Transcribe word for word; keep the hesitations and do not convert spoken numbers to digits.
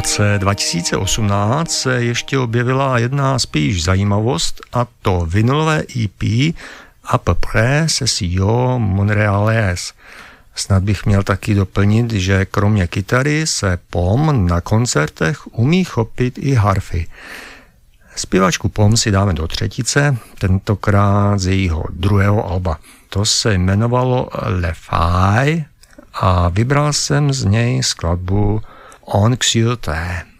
roce dva tisíce osmnáct se ještě objevila jedna spíš zajímavost, a to vinylové E P A peu près session Montréalaise. Snad bych měl taky doplnit, že kromě kytary se Pom na koncertech umí chopit i harfy. Zpěvačku Pom si dáme do třetice, tentokrát z jejího druhého alba. To se jmenovalo Le Faille a vybral jsem z něj skladbu Anxiété.